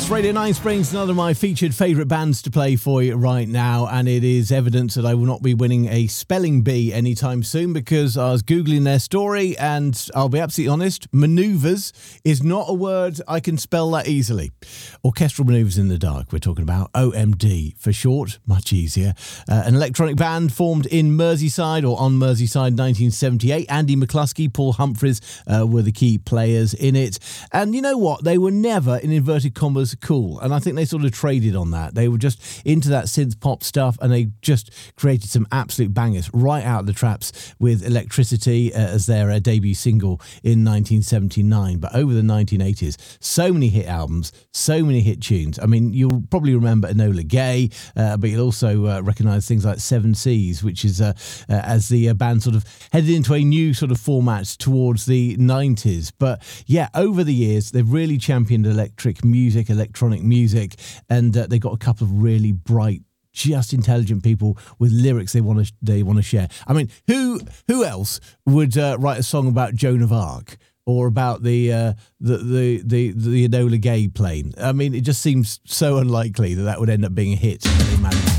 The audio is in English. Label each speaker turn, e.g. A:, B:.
A: Yes, Radio 9 Springs, another of my featured favourite bands to play for you right now, and it is evidence that I will not be winning a spelling bee anytime soon because I was Googling their story and I'll be absolutely honest, manoeuvres is not a word I can spell that easily. Orchestral Manoeuvres in the Dark, we're talking about OMD for short, much easier. An electronic band formed in Merseyside or on Merseyside 1978. Andy McCluskey, Paul Humphreys were the key players in it. And you know what? They were never, in inverted commas, cool. And I think they sort of traded on that. They were just into that synth pop stuff and they just created some absolute bangers right out of the traps with Electricity as their debut single in 1979. But over the 1980s, so many hit albums, so many hit tunes. I mean, you'll probably remember Enola Gay, but you'll also recognise things like Seven Seas, which is as the band sort of headed into a new sort of format towards the 90s. But yeah, over the years, they've really championed electronic music, and they got a couple of really bright, just intelligent people with lyrics they want to share. I mean, who else would write a song about Joan of Arc or about the Enola Gay plane? I mean, it just seems so unlikely that would end up being a hit.